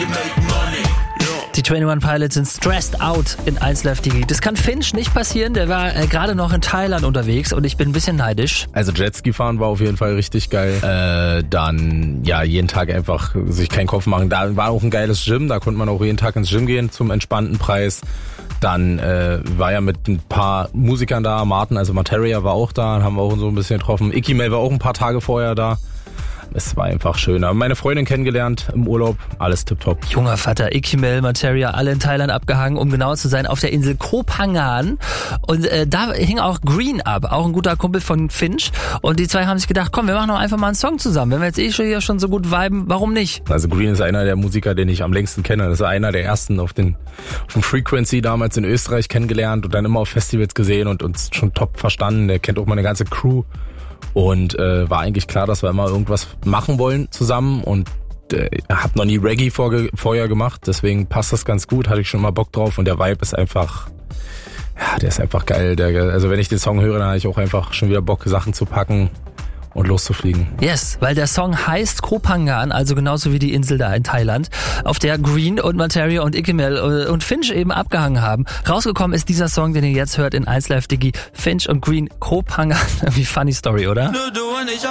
Die 21 Pilots sind stressed out in 1 Live Digi. Das kann Finch nicht passieren, der war gerade noch in Thailand unterwegs und ich bin ein bisschen neidisch. Also Jetski fahren war auf jeden Fall richtig geil. Dann ja jeden Tag einfach sich keinen Kopf machen. Da war auch ein geiles Gym, da konnte man auch jeden Tag ins Gym gehen zum entspannten Preis. Dann war ja mit ein paar Musikern da, Martin, also Materia war auch da, haben wir auch so ein bisschen getroffen. Ikimel war auch ein paar Tage vorher da. Es war einfach schön. Aber meine Freundin kennengelernt im Urlaub, alles tipptopp. Junger Vater, Ikimel, Materia, alle in Thailand abgehangen, um genau zu sein, auf der Insel Koh Phangan. Und da hing auch Green ab, auch ein guter Kumpel von Finch. Und die zwei haben sich gedacht, komm, wir machen doch einfach mal einen Song zusammen. Wenn wir jetzt hier schon so gut viben, warum nicht? Also Green ist einer der Musiker, den ich am längsten kenne. Das ist einer der ersten auf dem Frequency damals in Österreich kennengelernt und dann immer auf Festivals gesehen und uns schon top verstanden. Der kennt auch meine ganze Crew. Und war eigentlich klar, dass wir immer irgendwas machen wollen zusammen und hab noch nie Reggae vorher gemacht, deswegen passt das ganz gut, hatte ich schon mal Bock drauf und der Vibe ist einfach, ja, der ist einfach geil. Also wenn ich den Song höre, dann habe ich auch einfach schon wieder Bock, Sachen zu packen und loszufliegen. Yes, weil der Song heißt Koh Phangan, also genauso wie die Insel da in Thailand, auf der Green und Materia und Ikimel und Finch eben abgehangen haben. Rausgekommen ist dieser Song, den ihr jetzt hört in 1 Live Digi, Finch und Green, Koh Phangan. Wie funny Story, oder?